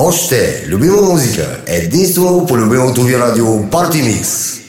Още любима музика, единствено по любимото ви радио Party Mix.